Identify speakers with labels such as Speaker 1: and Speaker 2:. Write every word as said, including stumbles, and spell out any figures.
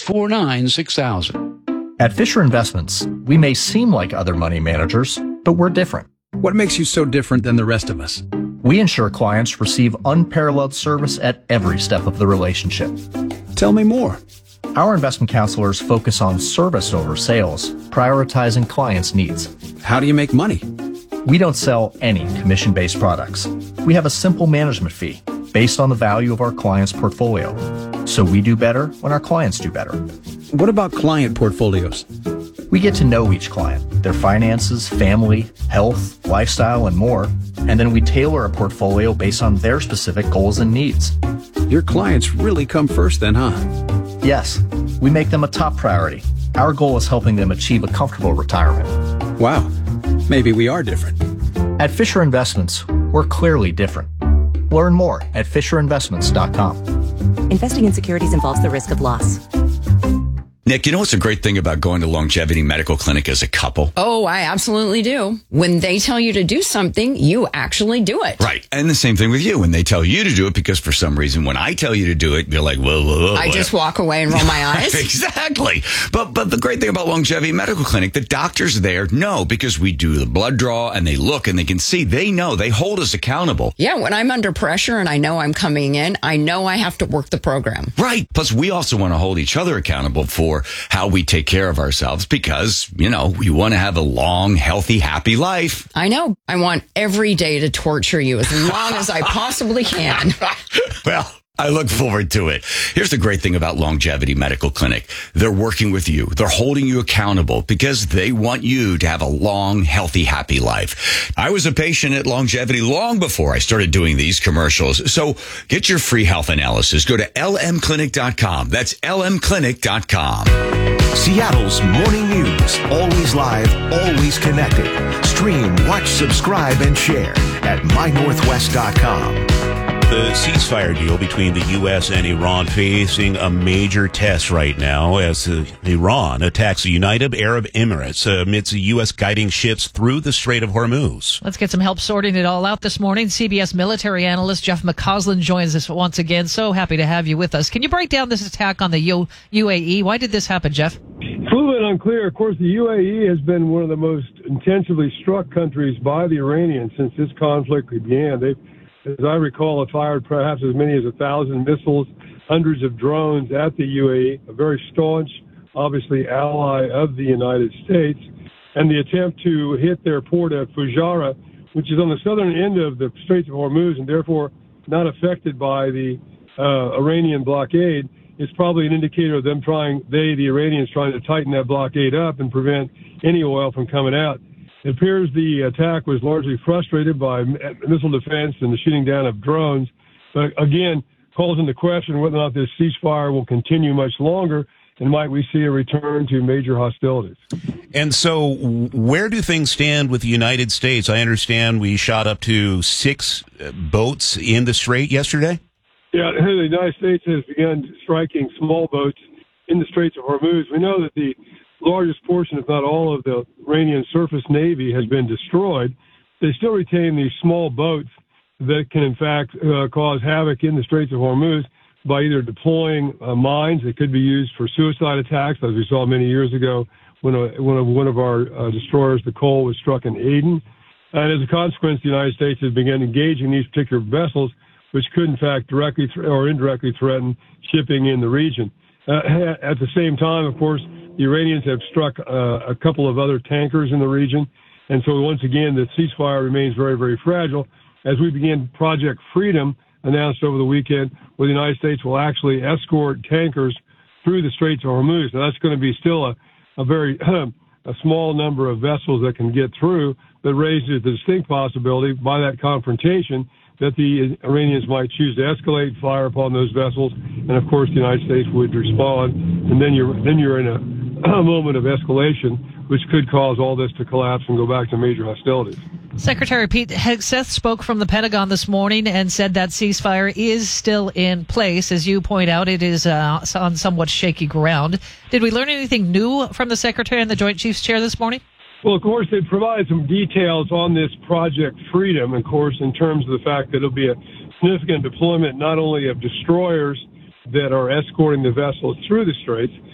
Speaker 1: four nine, six thousand.
Speaker 2: At Fisher Investments, we may seem like other money managers, but we're different.
Speaker 3: What makes you so different than the rest of us?
Speaker 2: We ensure clients receive unparalleled service at every step of the relationship.
Speaker 3: Tell me more.
Speaker 2: Our investment counselors focus on service over sales, prioritizing clients' needs.
Speaker 3: How do you make money?
Speaker 2: We don't sell any commission-based products. We have a simple management fee based on the value of our client's portfolio. So we do better when our clients do better.
Speaker 3: What about client portfolios?
Speaker 2: We get to know each client, their finances, family, health, lifestyle, and more, and then we tailor a portfolio based on their specific goals and needs.
Speaker 3: Your clients really come first then, huh?
Speaker 2: Yes, we make them a top priority. Our goal is helping them achieve a comfortable retirement.
Speaker 3: Wow, maybe we are different.
Speaker 2: At Fisher Investments, we're clearly different. Learn more at fisher investments dot com.
Speaker 4: Investing in securities involves the risk of loss.
Speaker 5: Nick, you know what's a great thing about going to Longevity Medical Clinic as a couple?
Speaker 6: Oh, I absolutely do. When they tell you to do something, you actually do it.
Speaker 5: Right. And the same thing with you. When they tell you to do it, because for some reason, when I tell you to do it, you're like, whoa, whoa, whoa.
Speaker 6: I just walk away and roll my eyes.
Speaker 5: Exactly. But but the great thing about Longevity Medical Clinic, the doctors there know, because we do the blood draw and they look and they can see, they know, they hold us accountable.
Speaker 6: Yeah, when I'm under pressure and I know I'm coming in, I know I have to work the program.
Speaker 5: Right. Plus, we also want to hold each other accountable for how we take care of ourselves because, you know, we want to have a long, healthy, happy life.
Speaker 6: I know. I want every day to torture you as long as I possibly can.
Speaker 5: Well, I look forward to it. Here's the great thing about Longevity Medical Clinic. They're working with you. They're holding you accountable because they want you to have a long, healthy, happy life. I was a patient at Longevity long before I started doing these commercials. So get your free health analysis. Go to L M clinic dot com. That's L M clinic dot com.
Speaker 7: Seattle's morning news. Always live, always connected. Stream, watch, subscribe, and share at my northwest dot com.
Speaker 8: The ceasefire deal between the U S and Iran facing a major test right now as uh, Iran attacks the United Arab Emirates amidst the U S guiding ships through the Strait of Hormuz.
Speaker 9: Let's get some help sorting it all out this morning. C B S military analyst Jeff McCausland joins us once again. So happy to have you with us. Can you break down this attack on the U- UAE? Why did this happen, Jeff?
Speaker 10: It's a little bit unclear. Of course, the U A E has been one of the most intensively struck countries by the Iranians since this conflict began. They've As I recall, it fired perhaps as many as a thousand missiles, hundreds of drones at the U A E, a very staunch, obviously, ally of the United States. And the attempt to hit their port at Fujairah, which is on the southern end of the Straits of Hormuz and therefore not affected by the uh, Iranian blockade, is probably an indicator of them trying, they, the Iranians, trying to tighten that blockade up and prevent any oil from coming out. It appears the attack was largely frustrated by missile defense and the shooting down of drones, but again, calls into question whether or not this ceasefire will continue much longer, and might we see a return to major hostilities.
Speaker 8: And so where do things stand with the United States? I understand we shot up to six boats in the Strait yesterday?
Speaker 10: Yeah, the United States has begun striking small boats in the Straits of Hormuz. We know that the largest portion, if not all, of the Iranian surface navy has been destroyed. They still retain these small boats that can, in fact, uh, cause havoc in the Straits of Hormuz by either deploying uh, mines that could be used for suicide attacks, as we saw many years ago when, a, when a, one of our uh, destroyers, the Cole, was struck in Aden. And as a consequence, the United States has begun engaging these particular vessels, which could, in fact, directly th- or indirectly threaten shipping in the region. Uh, at the same time, of course, the Iranians have struck uh, a couple of other tankers in the region. And so once again, the ceasefire remains very, very fragile. As we begin Project Freedom, announced over the weekend, where the United States will actually escort tankers through the Straits of Hormuz. Now, that's going to be still a, a very a small number of vessels that can get through, but raises the distinct possibility by that confrontation that the Iranians might choose to escalate, fire upon those vessels, and of course the United States would respond, and then you're then you're in a, a moment of escalation, which could cause all this to collapse and go back to major hostilities.
Speaker 9: Secretary Pete Hegseth spoke from the Pentagon this morning and said that ceasefire is still in place. As you point out, it is uh, on somewhat shaky ground. Did we learn anything new from the Secretary and the Joint Chiefs Chair this morning?
Speaker 10: Well, of course, they provided some details on this Project Freedom, of course, in terms of the fact that it'll be a significant deployment not only of destroyers that are escorting the vessels through the Straits,